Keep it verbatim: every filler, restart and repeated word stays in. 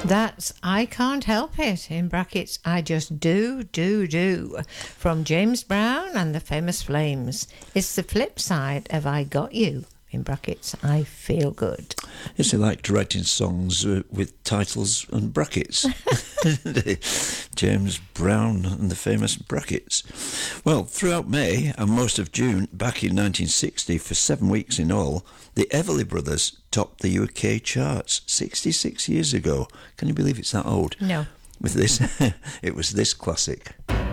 That's I Can't Help It, in brackets, I Just Do, Do, Do, from James Brown and the Famous Flames. It's the flip side of I Got You, in brackets, I Feel Good. Yes, he liked writing songs uh, with titles and brackets. James Brown and the Famous Brackets. Well, throughout May and most of June, back in nineteen sixty, for seven weeks in all, the Everly Brothers topped the U K charts sixty-six years ago. Can you believe it's that old? No. With this, it was this classic.